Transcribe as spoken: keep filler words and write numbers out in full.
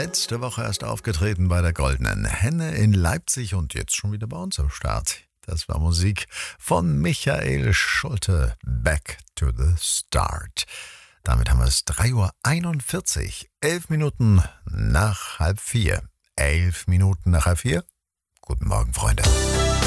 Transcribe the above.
Letzte Woche erst aufgetreten bei der Goldenen Henne in Leipzig und jetzt schon wieder bei uns am Start. Das war Musik von Michael Schulte, Back to the Start. Damit haben wir es drei Uhr einundvierzig, elf Minuten nach halb vier. Elf Minuten nach halb vier. Guten Morgen, Freunde.